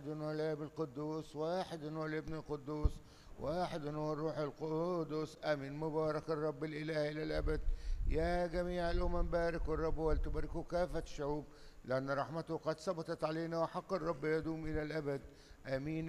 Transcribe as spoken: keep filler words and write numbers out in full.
واحد هو الآب القدوس، واحد هو الابن القدوس، واحد هو الروح القدس، آمين. مبارك الرب الإله إلى الأبد. يا جميع الأمم باركوا الرب ولتباركوا كافة الشعوب، لأن رحمته قد ثبتت علينا وحق الرب يدوم إلى الأبد، آمين.